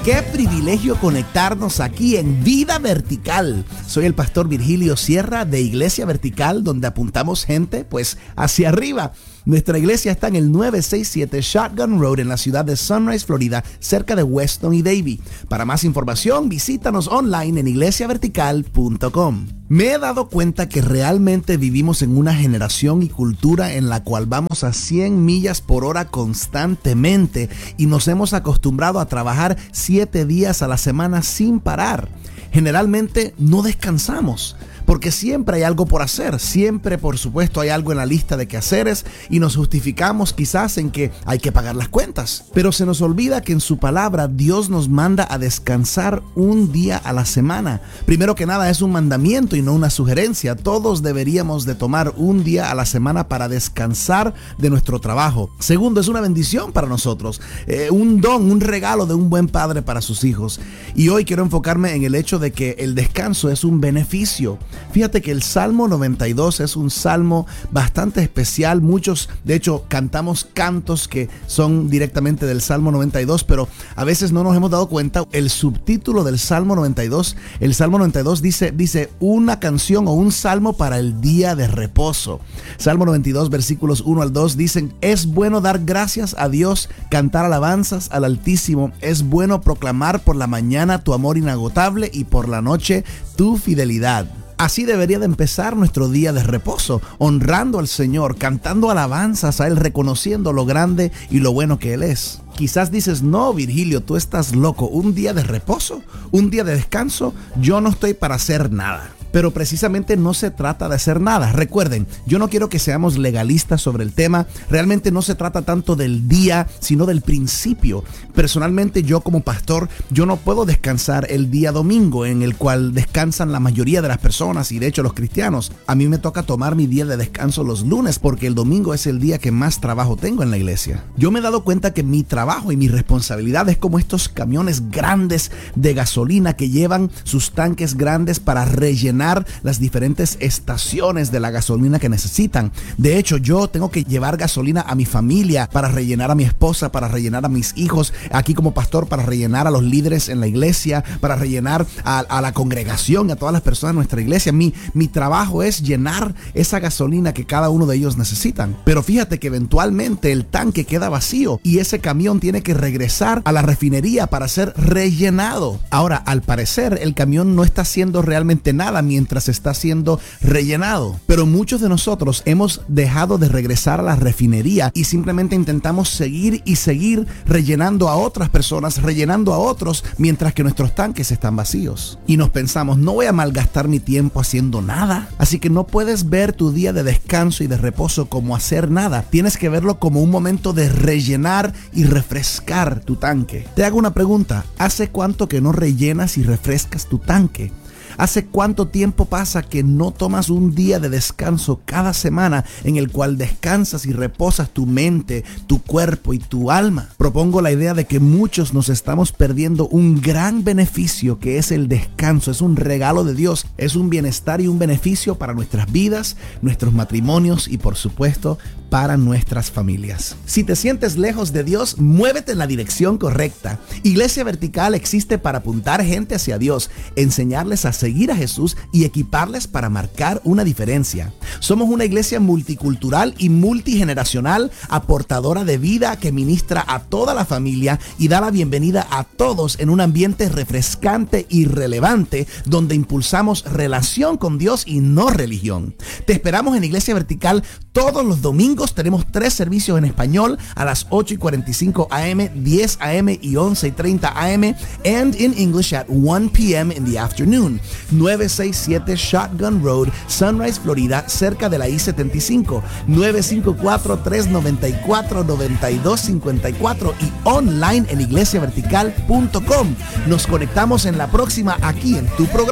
Qué privilegio conectarnos aquí en Vida Vertical. Soy el pastor Virgilio Sierra de Iglesia Vertical, donde apuntamos gente pues hacia arriba. Nuestra iglesia está en el 967 Shotgun Road en la ciudad de Sunrise, Florida, cerca de Weston y Davie. Para más información, visítanos online en iglesiavertical.com. Me he dado cuenta que realmente vivimos en una generación y cultura en la cual vamos a 100 millas por hora constantemente y nos hemos acostumbrado a trabajar 7 días a la semana sin parar. Generalmente no descansamos, porque siempre hay algo por hacer, siempre por supuesto hay algo en la lista de quehaceres y nos justificamos quizás en que hay que pagar las cuentas. Pero se nos olvida que en su palabra Dios nos manda a descansar un día a la semana. Primero que nada es un mandamiento y no una sugerencia. Todos deberíamos de tomar un día a la semana para descansar de nuestro trabajo. Segundo, es una bendición para nosotros, un don, un regalo de un buen padre para sus hijos. Y hoy quiero enfocarme en el hecho de que el descanso es un beneficio. Fíjate que el Salmo 92 es un salmo bastante especial. Muchos, de hecho, cantamos cantos que son directamente del Salmo 92, pero a veces no nos hemos dado cuenta. El subtítulo del Salmo 92, el Salmo 92 dice una canción o un salmo para el día de reposo. Salmo 92, versículos 1 al 2 dicen: es bueno dar gracias a Dios, cantar alabanzas al Altísimo. Es bueno proclamar por la mañana tu amor inagotable y por la noche tu fidelidad. Así debería de empezar nuestro día de reposo, honrando al Señor, cantando alabanzas a Él, reconociendo lo grande y lo bueno que Él es. Quizás dices: no, Virgilio, tú estás loco. ¿Un día de reposo? ¿Un día de descanso? Yo no estoy para hacer nada. Pero precisamente no se trata de hacer nada. Recuerden, yo no quiero que seamos legalistas sobre el tema. Realmente no se trata tanto del día, sino del principio. Personalmente, yo como pastor, yo no puedo descansar el día domingo, en el cual descansan la mayoría de las personas y de hecho los cristianos. A mí me toca tomar mi día de descanso los lunes, porque el domingo es el día que más trabajo tengo en la iglesia. Yo me he dado cuenta que mi trabajo y mi responsabilidad es como estos camiones grandes de gasolina que llevan sus tanques grandes para rellenar las diferentes estaciones de la gasolina que necesitan. De hecho, yo tengo que llevar gasolina a mi familia, para rellenar a mi esposa, para rellenar a mis hijos, aquí como pastor, para rellenar a los líderes en la iglesia, para rellenar a la congregación y a todas las personas de nuestra iglesia. Mi trabajo es llenar esa gasolina que cada uno de ellos necesitan. Pero fíjate que eventualmente el tanque queda vacío y ese camión tiene que regresar a la refinería para ser rellenado. Ahora, al parecer, el camión no está haciendo realmente nada mientras está siendo rellenado. Pero muchos de nosotros hemos dejado de regresar a la refinería y simplemente intentamos seguir rellenando a otras personas, rellenando a otros, mientras que nuestros tanques están vacíos. Y nos pensamos: no voy a malgastar mi tiempo haciendo nada. Así que no puedes ver tu día de descanso y de reposo como hacer nada. Tienes que verlo como un momento de rellenar y refrescar tu tanque. Te hago una pregunta: ¿hace cuánto que no rellenas y refrescas tu tanque? ¿Hace cuánto tiempo pasa que no tomas un día de descanso cada semana en el cual descansas y reposas tu mente, tu cuerpo y tu alma? Propongo la idea de que muchos nos estamos perdiendo un gran beneficio, que es el descanso. Es un regalo de Dios, es un bienestar y un beneficio para nuestras vidas, nuestros matrimonios y por supuesto para nuestras familias. Si te sientes lejos de Dios, muévete en la dirección correcta. Iglesia Vertical existe para apuntar gente hacia Dios, enseñarles a seguir a Jesús y equiparles para marcar una diferencia. Somos una iglesia multicultural y multigeneracional, aportadora de vida que ministra a toda la familia y da la bienvenida a todos en un ambiente refrescante y relevante, donde impulsamos relación con Dios y no religión. Te esperamos en Iglesia Vertical todos los domingos. Tenemos 3 servicios en español a las 8:45 a.m., 10 a.m. y 11:30 a.m. and in English at 1 p.m. in the afternoon. 967 Shotgun Road, Sunrise, Florida, cerca de la I-75. 954-394-9254 y online en iglesiavertical.com. Nos conectamos en la próxima aquí en tu programa.